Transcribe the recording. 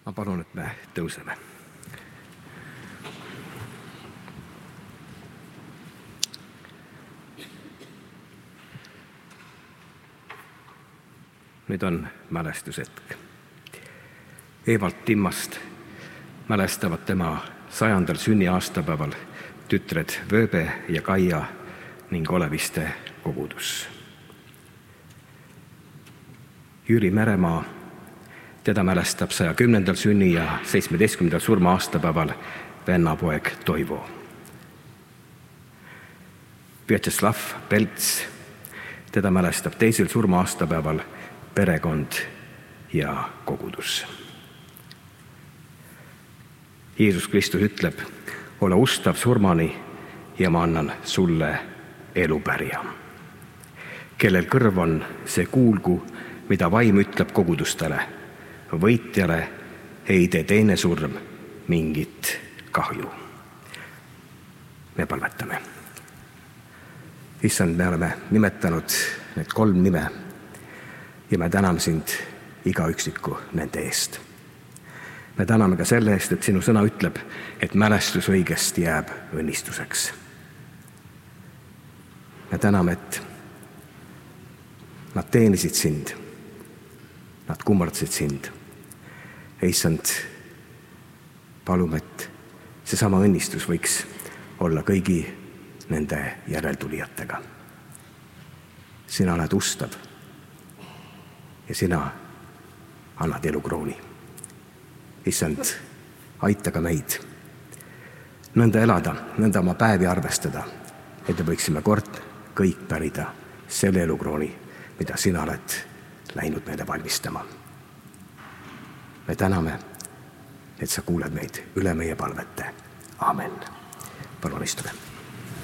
Ma palun, et me tõuseme. Nüüd on mälestushetk. Evald Timmast mälestavad tema 100. sünniaastapäeval tütred Vööbe ja Kaia ning Oleviste kogudus. Jüri Meremaa, teda mälestab 110. sünni- ja 17. surma-aastapäeval vennapoeg Toivo. Vjatšeslav Pelts, teda mälestab 2. surma-aastapäeval perekond ja kogudus. Jeesus Kristus ütleb, ole ustav surmani ja ma annan sulle elupärja. Kellel kõrv on, see kuulgu, mida vaim ütleb kogudustele. Võitjale ei tee teine surm mingit kahju. Me palvetame. Issand, me oleme nimetanud need 3 nime ja me täname sind iga üksiku nende eest. Me täname ka selle eest, et sinu sõna ütleb, et mälestus õigesti jääb õnnistuseks. Me täname, et nad teenisid sind, nad kummardasid sind. Issand, palume, et seesama õnnistus võiks olla kõigi nende järeltulijatega. Sina oled ustav ja sina annad elukrooni. Issand, aita ka meid nõnda elada, nõnda oma päevi arvestada, et me võiksime kord kõik pärida selle elukrooni, mida sina oled läinud meile valmistama. Me täname, et sa kuuled meid üle meie palvete. Amen. Palun istuge.